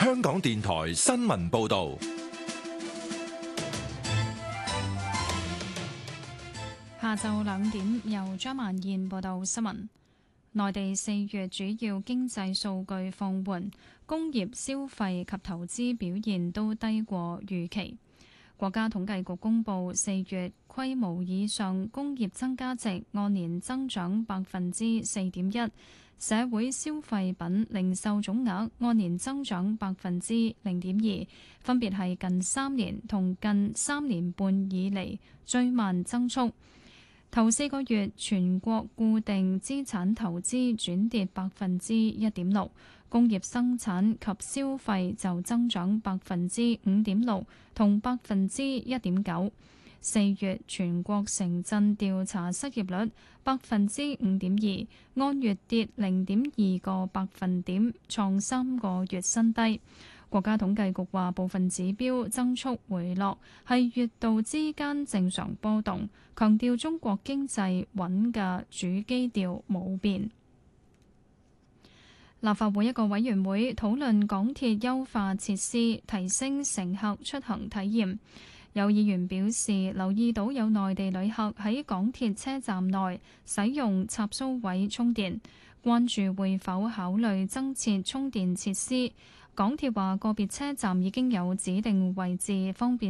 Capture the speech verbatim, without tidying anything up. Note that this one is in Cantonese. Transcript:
香港電台新聞報道。 下晝兩點，由張曼燕報道新聞。內地四月主要經濟數據放緩，工業消費及投資表現都低過預期。國家統計局公佈四月規模以上工業增加值按年增長百分之四點一，社會消費品零售總額按年增長百分之零點二，分別係近三年同近三年半以嚟最慢增速。頭四個月全國固定資產投資轉跌百分之一點六，工業生產及消費就增長百分之五點六同百分之一點九。四月全國城鎮調查失業率百分之五點二，按月跌零點二個百分點，創三個月新低。國家統計局話，部分指標增速回落係月度之間正常波動，強調中國經濟穩嘅主基調冇變。立法會一個委員會討論港鐵優化設施，提升乘客出行體驗。有議員表示，留意到有內地旅客喺港鐵車站內使用插蘇位充電，關注會否考慮增設充電設施。港鐵話個別車站已經有指定位置，方便